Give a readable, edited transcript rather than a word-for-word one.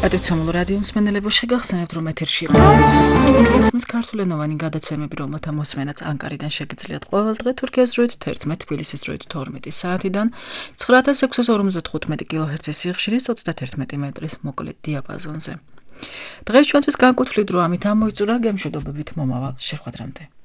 პატივცემულ რადიო მსმენელებო, შეგახსენებთ, რომ ეთერში იყო ესმის ქართულენოვანი გადაცემები, რომელთა მოსმენაც ანკარიდან შეგიძლიათ ყოველდღე თურქეთის დროით 11, თბილისის დროით 12 საათიდან 9655 კილოჰერცის სიხშირის 31 მეტრის მოკლე დიაპაზონზე. დღეს ჩვენთვის განკუთვნილ დრო ამით ამოიწურა, გემშვიდობებით მომავალ შეხვედრამდე.